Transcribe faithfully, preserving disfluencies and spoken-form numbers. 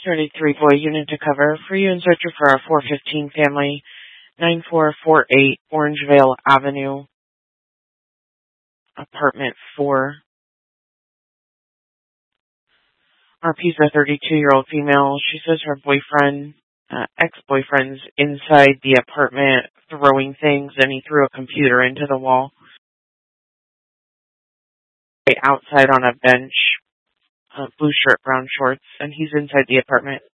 thirty-three boy unit to cover for you and searcher for our four fifteen family, nine four four eight Orangevale Avenue, apartment four. R P's a thirty-two-year-old female. She says her boyfriend, uh, ex-boyfriend's inside the apartment throwing things, and he threw a computer into the wall. Outside on a bench, uh, blue shirt, brown shorts, and he's inside the apartment.